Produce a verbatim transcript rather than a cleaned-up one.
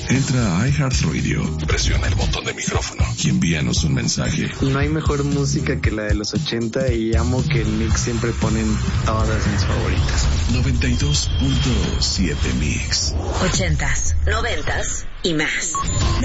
Entra a iHeartRadio, presiona el botón de micrófono y envíanos un mensaje. No hay mejor música que la de los ochenta y amo que en Mix siempre ponen todas mis favoritas. noventa y dos punto siete Mix. Ochentas, noventas y más.